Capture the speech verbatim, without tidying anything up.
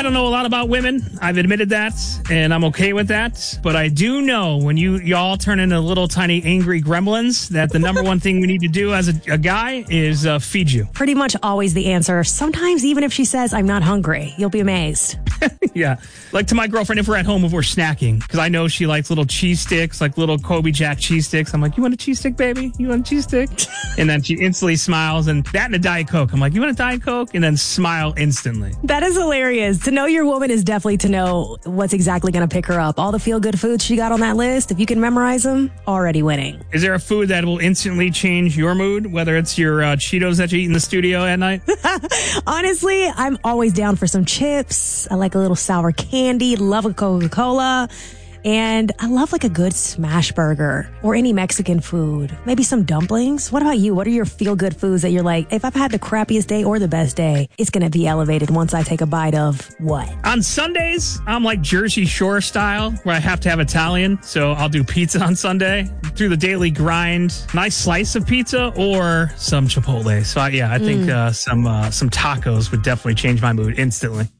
don't know a lot about women. I've admitted that, and I'm okay with that. But I do know when you y'all turn into little tiny angry gremlins that the number one thing we need to do as a, a guy is uh, feed you. Pretty much always the answer. Sometimes even if she says, I'm not hungry, you'll be amazed. Yeah. Like to my girlfriend, if we're at home, if we're snacking, because I know she likes little cheese sticks, like little Kobe Jack cheese sticks. I'm like, you want a cheese stick, baby? You want a cheese stick? And then she instantly smiles, and that and a Diet Coke. I'm like, you want a Diet Coke? And then smile instantly. That is hilarious. To know your woman is definitely to know what's exactly going to pick her up. All the feel-good foods she got on that list, if you can memorize them, already winning. Is there a food that will instantly change your mood, whether it's your uh, Cheetos that you eat in the studio at night? Honestly, I'm always down for some chips. I like a little sour candy, love a Coca-Cola. And I love like a good smash burger or any Mexican food. Maybe some dumplings. What about you? What are your feel-good foods that you're like, if I've had the crappiest day or the best day, it's going to be elevated once I take a bite of what? On Sundays, I'm like Jersey Shore style, where I have to have Italian. So I'll do pizza on Sunday. Through the daily grind, nice slice of pizza or some Chipotle. So I, yeah, I think mm. uh, some uh, some tacos would definitely change my mood instantly.